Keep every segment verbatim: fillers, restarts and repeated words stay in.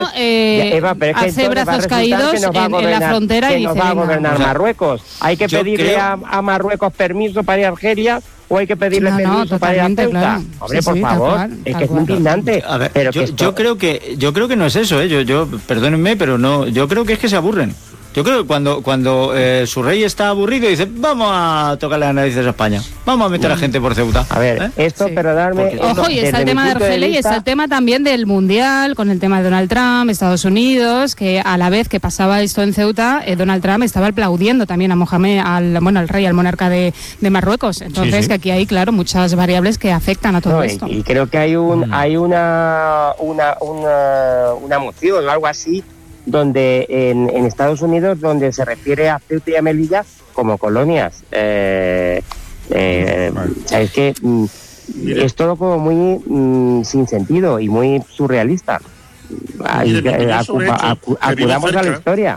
eh, Eva, pero es que hace brazos caídos en, gobernar, en la frontera que y nos dice, va a gobernar venga. Marruecos. Hay que pedirle creo... a, a Marruecos permiso para ir a Argelia o hay que pedirle no, permiso no, para ir a Ceuta. Claro. Hombre, sí, por sí, favor, cual, es que es indignante. A ver, pero yo, que esto... yo creo que yo creo que no es eso, ¿eh? Yo, yo, perdónenme, pero no, yo creo que es que se aburren. Yo creo que cuando, cuando eh, su rey está aburrido dice, vamos a tocarle las narices a España, vamos a meter a gente por Ceuta. A ver, ¿eh? esto, sí. perdonadme... Ojo, y está el tema de Argelia y está el tema también del Mundial, con el tema de Donald Trump, Estados Unidos, que a la vez que pasaba esto en Ceuta, eh, Donald Trump estaba aplaudiendo también a Mohamed, al, bueno, al rey, al monarca de, de Marruecos. Entonces, sí, sí. que aquí hay, claro, muchas variables que afectan a todo no, esto. Y, y creo que hay un mm. hay una, una, una, una moción o algo así, donde en, en Estados Unidos, donde se refiere a Ceuta y a Melilla como colonias. Eh, eh, vale. O sea, es que mm, es todo como muy mm, sin sentido y muy surrealista. Mire, acu acu acudamos a la historia.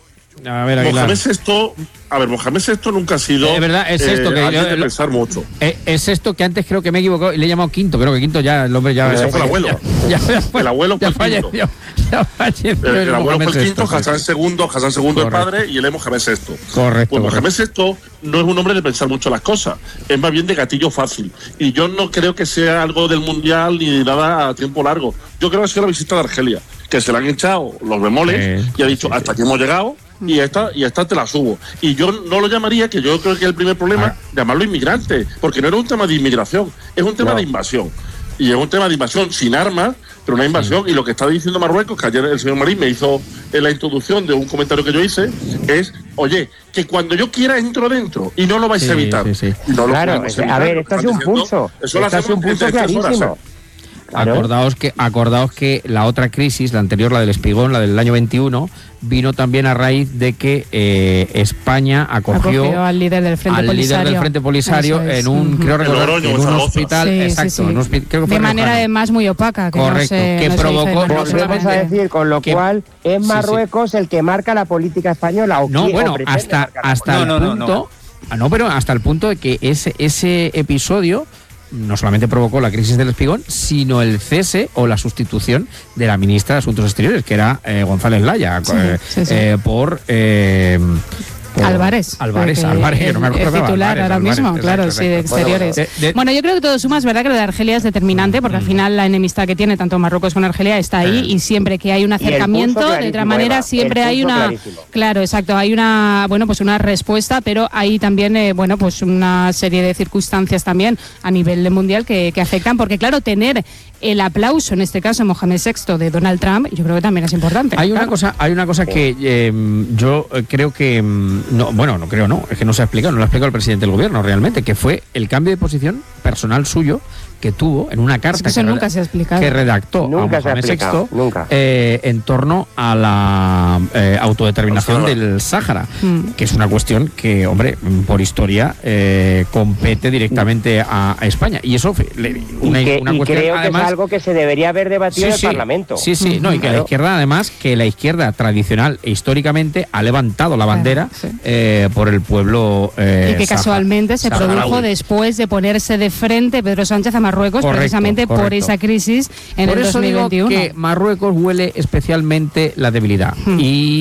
A ver, Mohamed sexto, a ver, Mohamed sexto nunca ha sido. Es verdad, es esto eh, que hay que lo, pensar mucho. Es, es esto que antes creo que me he equivocado y le he llamado quinto, creo que quinto ya el hombre ya. Ese fue el abuelo. Ya, ya, ya fue, el abuelo fue ya el falleció, quinto. Ya falleció el, el abuelo fue el quinto, sexto, Hassan segundo, Hassan segundo el padre y él es Mohamed sexto. Correcto. Pues Mohamed sexto no es un hombre de pensar mucho las cosas, es más bien de gatillo fácil. Y yo no creo que sea algo del mundial ni nada a tiempo largo. Yo creo que ha sido la visita de Argelia, que se le han echado los bemoles sí, y ha dicho sí, hasta sí. aquí hemos llegado. Y esta, y esta te la subo. Y yo no lo llamaría, que yo creo que es el primer problema, ah. llamarlo inmigrante, porque no era un tema de inmigración, es un tema no. de invasión. Y es un tema de invasión sin armas, pero una invasión. Sí. Y lo que está diciendo Marruecos, que ayer el señor Marín me hizo en la introducción de un comentario que yo hice, es, oye, que cuando yo quiera entro dentro y no lo vais sí, a evitar. Sí, sí. No claro, es, evitar, a ver, esto es un pulso. Eso esto es un pulso clarísimo. Claro. Acordaos que, acordaos que la otra crisis, la anterior, la del Espigón, la del año veintiuno, vino también a raíz de que eh, España acogió, acogió al líder del Frente al Polisario, líder del Frente Polisario en un, uh-huh. creo recordar, en un hospital, sí, exacto, sí, sí. En un hospital, creo que fue de manera Rojano. además muy opaca, que correcto, no se, que no provocó, volvemos a decir, con lo que, cual es Marruecos sí, sí. el que marca la política española. O no, que, bueno, hasta hasta el no, no, punto, no, no. no, pero hasta el punto de que ese ese episodio no solamente provocó la crisis del Espigón, sino el cese o la sustitución de la ministra de Asuntos Exteriores, que era eh, González Laya, sí, eh, sí, sí. Eh, por... Eh, Álvarez. Álvarez, Álvarez, que no me acuerdo. El titular Álvarez, ahora Álvarez, mismo, exacto, claro, exacto. sí, de exteriores. Bueno, bueno, de, de, bueno, yo creo que todo suma, es verdad que lo de Argelia es determinante, porque mm. al final la enemistad que tiene tanto Marruecos como Argelia está ahí, eh. y siempre que hay un acercamiento, de otra manera, siempre hay una... Clarísimo. Claro, exacto, hay una, bueno, pues una respuesta, pero hay también, eh, bueno, pues una serie de circunstancias también a nivel mundial que, que afectan, porque claro, tener el aplauso, en este caso Mohamed sexto de Donald Trump, yo creo que también es importante. Hay claro. una cosa, hay una cosa que eh, yo creo que, no, bueno, no creo, no, es que no se ha explicado, no lo ha explicado el presidente del gobierno realmente, que fue el cambio de posición personal suyo que tuvo en una carta es que, que, nunca se ha explicado. que redactó nunca a Mohamed sexto nunca. Eh, en torno a la eh, autodeterminación del Sáhara, mm. que es una cuestión que, hombre, por historia eh, compete directamente a, a España. Y eso, una, y que, una y cuestión, creo además, que es algo que se debería haber debatido sí, en sí, el Parlamento. Sí, sí, no, y que claro. la izquierda, además, que la izquierda tradicional e históricamente ha levantado la bandera claro, sí. eh, por el pueblo eh, y que Sahara, casualmente se Saharaui. produjo después de ponerse de frente Pedro Sánchez a Marruecos, correcto, precisamente correcto. por esa crisis en por el eso dos mil veintiuno. Digo que Marruecos huele especialmente la debilidad. Hmm.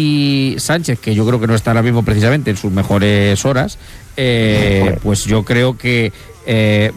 Y Sánchez, que yo creo que no está ahora mismo precisamente en sus mejores horas, eh, pues yo creo que Eh,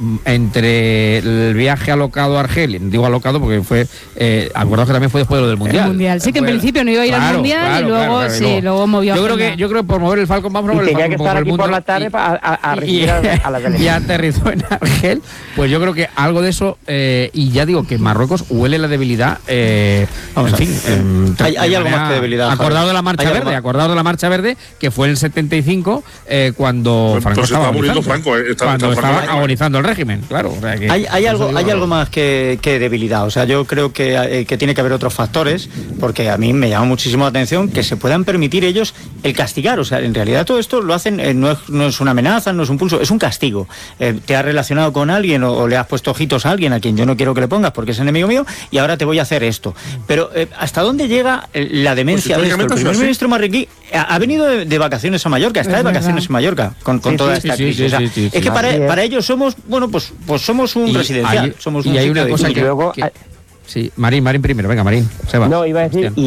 entre el viaje alocado a Argelia, digo alocado porque fue, eh, acordaos que también fue después de lo del Mundial. El mundial. Sí, que en fue, principio no iba a ir claro, al Mundial claro, y luego, claro, claro, sí, luego, luego movió yo a creo que Yo creo que por mover el Falcon, vamos a mover y el tenía Falcon. que estar por aquí mundo, por la tarde y, a, a, a recibir y, a, a la delegación. Y aterrizó en Argel, pues yo creo que algo de eso, eh, y ya digo que Marruecos huele la debilidad, eh, vamos, en fin. Eh, hay hay algo más que debilidad. Acordado de la Marcha Verde, acordado de la Marcha Verde, que fue en el setenta y cinco, eh, cuando pues Franco estaba muriendo Franco, eh, está, cuando está estaba Franco, agonizando el régimen, claro. O sea que, hay hay algo hay algo más que, que debilidad. O sea, yo creo que, eh, que tiene que haber otros factores, porque a mí me llama muchísimo la atención que se puedan permitir ellos el castigar. O sea, en realidad todo esto lo hacen, eh, no, es, no es una amenaza, no es un pulso, es un castigo. Eh, te has relacionado con alguien o, o le has puesto ojitos a alguien a quien yo no quiero que le pongas porque es enemigo mío, y ahora te voy a hacer esto. Pero eh, ¿hasta dónde llega la demencia pues, de esto? El primer sí. ministro marroquí ha, ha venido de, de vacaciones a Mallorca, está es de vacaciones verdad. en Mallorca con, con sí, toda sí, esta sí, crisis. Sí, o sea, sí, sí, es sí, que para, para ellos somos, bueno, pues, pues somos un y residencial. Hay, somos y un hay una cosa y que, luego, que Sí, Marín, Marín primero, venga, Marín. Seba. No, iba a decir...